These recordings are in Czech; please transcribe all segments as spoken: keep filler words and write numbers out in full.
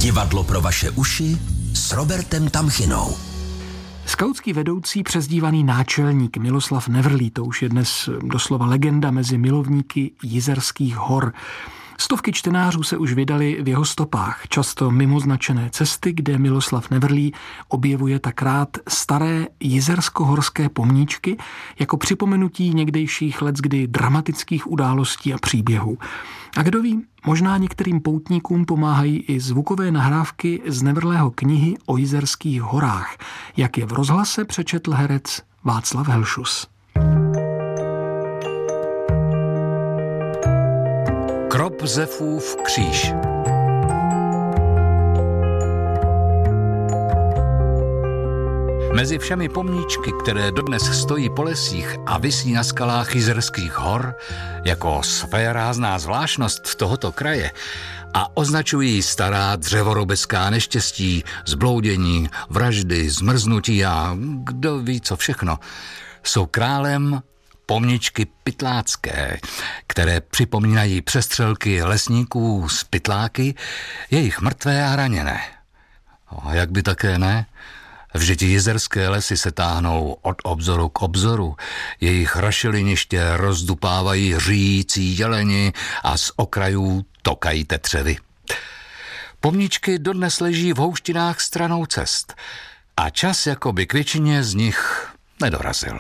Divadlo pro vaše uši s Robertem Tamchinou. Skautský vedoucí přezdívaný náčelník Miloslav Nevrlý, to už je dnes doslova legenda mezi milovníky Jizerských hor. Stovky čtenářů se už vydali v jeho stopách, často mimo značené cesty, kde Miloslav Nevrlý objevuje tak rád staré jizersko-horské pomníčky jako připomenutí někdejších leckdy dramatických událostí a příběhů. A kdo ví, možná některým poutníkům pomáhají i zvukové nahrávky z Nevrlého knihy o Jizerských horách, jak je v rozhlase přečetl herec Václav Helšus. Kropzefův kříž. Mezi všemi pomníčky, které dodnes stojí po lesích a visí na skalách Jizerských hor, jako svérázná zvláštnost tohoto kraje a označují stará dřevorobecká neštěstí, zbloudění, vraždy, zmrznutí a kdo ví co všechno, jsou králem pomničky pytlácké, které připomínají přestřelky lesníků s pytláky, jejich mrtvé a raněné. A jak by také ne? Vždyť jizerské lesy se táhnou od obzoru k obzoru, jejich rašeliniště rozdupávají říjící jeleni a z okrajů tokají tetřevy. Pomníčky dodnes leží v houštinách stranou cest a čas jakoby k většině z nich nedorazil.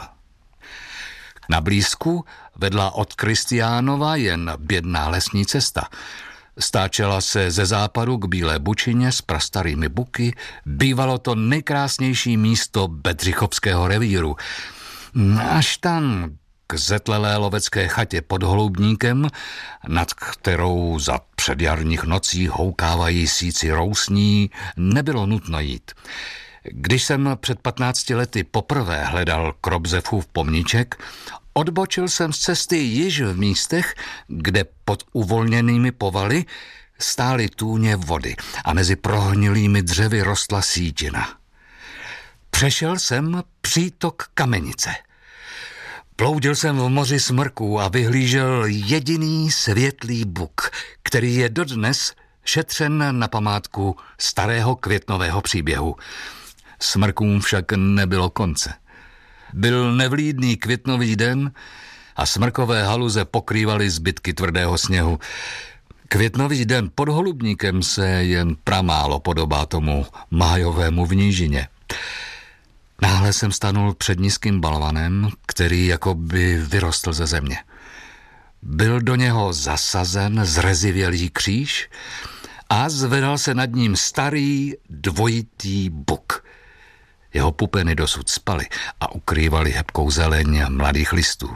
Na blízku vedla od Kristiánova jen bědná lesní cesta. Stáčela se ze západu k Bílé Bučině s prastarými buky. Bývalo to nejkrásnější místo Bedřichovského revíru. Až tam k zetlelé lovecké chatě pod Holubníkem, nad kterou za předjarních nocí houkávají síci rousní, nebylo nutno jít. Když jsem před patnácti lety poprvé hledal Kropzefův pomníček, odbočil jsem z cesty již v místech, kde pod uvolněnými povaly stály tůně vody a mezi prohnilými dřevy rostla sítina. Přešel jsem přítok Kamenice. Ploudil jsem v moři smrků a vyhlížel jediný světlý buk, který je dodnes šetřen na památku starého květnového příběhu. Smrkům však nebylo konce. Byl nevlídný květnový den a smrkové haluze pokrývaly zbytky tvrdého sněhu. Květnový den pod Holubníkem se jen pramálo podobá tomu májovému v nížině. Náhle jsem stanul před nízkým balvanem, který jakoby vyrostl ze země. Byl do něho zasazen zrezivělý kříž a zvedal se nad ním starý dvojitý buk. Jeho pupeny dosud spaly a ukrývaly hebkou zeleň mladých listů.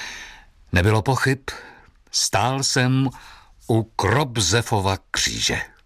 Nebylo pochyb, stál jsem u Kropzefova kříže.